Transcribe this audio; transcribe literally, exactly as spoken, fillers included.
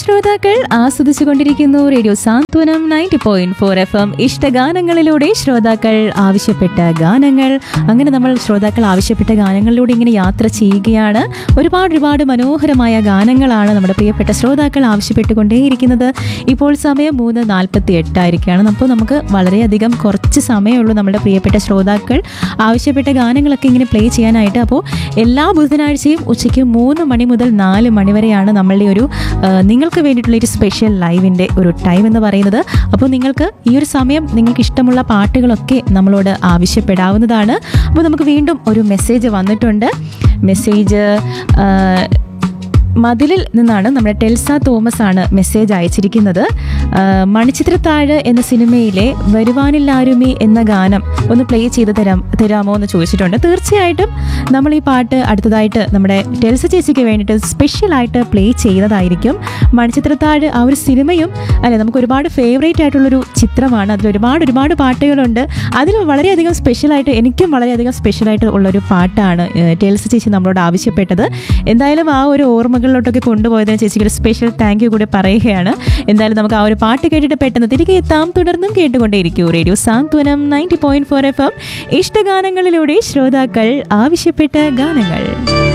ശ്രോതാക്കൾ ആസ്വദിച്ചുകൊണ്ടിരിക്കുന്നു റേഡിയോ സാന്ത്വനം ninety point four F M ഇഷ്ടഗാനങ്ങളിലൂടെ ശ്രോതാക്കൾ ആവശ്യപ്പെട്ട ഗാനങ്ങൾ. അങ്ങനെ നമ്മൾ ശ്രോതാക്കൾ ആവശ്യപ്പെട്ട ഗാനങ്ങളിലൂടെ ഇങ്ങനെ യാത്ര ചെയ്യുകയാണ്. ഒരുപാട് ഒരുപാട് മനോഹരമായ ഗാനങ്ങളാണ് നമ്മുടെ പ്രിയപ്പെട്ട ശ്രോതാക്കൾ ആവശ്യപ്പെട്ടുകൊണ്ടേയിരിക്കുന്നത്. ഇപ്പോൾ സമയം മൂന്ന് നാൽപ്പത്തി എട്ടായിരിക്കുകയാണ്. അപ്പോൾ നമുക്ക് വളരെയധികം കുറച്ച് സമയമുള്ളൂ നമ്മുടെ പ്രിയപ്പെട്ട ശ്രോതാക്കൾ ആവശ്യപ്പെട്ട ഗാനങ്ങളൊക്കെ ഇങ്ങനെ പ്ലേ ചെയ്യാനായിട്ട്. അപ്പോൾ എല്ലാ ബുധനാഴ്ചയും ഉച്ചയ്ക്ക് മൂന്ന് മണി മുതൽ നാല് മണി വരെയാണ് നമ്മളുടെ ഒരു നിങ്ങൾക്ക് വേണ്ടിയിട്ടുള്ള ഒരു സ്പെഷ്യൽ ലൈവിൻ്റെ ഒരു ടൈം എന്ന് പറയുന്നത്. അപ്പോൾ നിങ്ങൾക്ക് ഈ ഒരു സമയം നിങ്ങൾക്ക് ഇഷ്ടമുള്ള പാട്ടുകളൊക്കെ നമ്മളോട് ആവശ്യപ്പെടാവുന്നതാണ്. അപ്പോൾ നമുക്ക് വീണ്ടും ഒരു മെസ്സേജ് വന്നിട്ടുണ്ട്. മെസ്സേജ് മതിലിൽ നിന്നാണ്. നമ്മുടെ ടെൽസ തോമസ് ആണ് മെസ്സേജ് അയച്ചിരിക്കുന്നത്. മണിച്ചിത്രത്താഴ് എന്ന സിനിമയിലെ വരുവാനില്ലാരുമി എന്ന ഗാനം ഒന്ന് പ്ലേ ചെയ്ത് തരാം തരാമോ എന്ന് ചോദിച്ചിട്ടുണ്ട്. തീർച്ചയായിട്ടും നമ്മൾ ഈ പാട്ട് അടുത്തതായിട്ട് നമ്മുടെ ടെൽസ ചേച്ചിക്ക് വേണ്ടിയിട്ട് സ്പെഷ്യലായിട്ട് പ്ലേ ചെയ്യുന്നതായിരിക്കും. മണിച്ചിത്രത്താഴ് ആ ഒരു സിനിമയും അല്ലെ നമുക്ക് ഒരുപാട് ഫേവറേറ്റ് ആയിട്ടുള്ളൊരു ചിത്രമാണ്. അതിൽ ഒരുപാട് ഒരുപാട് പാട്ടുകളുണ്ട്. അതിൽ വളരെയധികം സ്പെഷ്യലായിട്ട് എനിക്കും വളരെയധികം സ്പെഷ്യലായിട്ട് ഉള്ളൊരു പാട്ടാണ് ടെൽസ ചേച്ചി നമ്മളോട് ആവശ്യപ്പെട്ടത്. എന്തായാലും ആ ഒരു ഓർമ്മകൾ ോട്ടൊക്കെ കൊണ്ടുപോയതിന് ചേച്ചിക്ക് ഒരു സ്പെഷ്യൽ താങ്ക് യു കൂടി പറയുകയാണ്. എന്തായാലും നമുക്ക് ആ ഒരു പാട്ട് കേട്ടിട്ട് പെട്ടെന്ന് തിരികെ എത്താം. തുടർന്നും കേട്ടുകൊണ്ടേയിരിക്കൂ റേഡിയോ സാന്ത്വനം ninety point four F M ഇഷ്ടഗാനങ്ങളിലൂടെ ശ്രോതാക്കൾ ആവശ്യപ്പെട്ട ഗാനങ്ങൾ.